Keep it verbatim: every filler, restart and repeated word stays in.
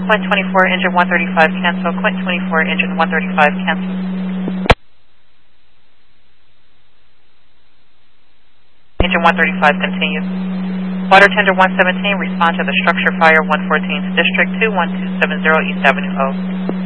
Quint twenty-four, engine one thirty-five, cancel. Quint twenty-four, engine one thirty-five, cancel. Engine one thirty-five, continue. Water tender one seventeen, respond to the structure fire one fourteenth District two one two seven zero East Avenue O.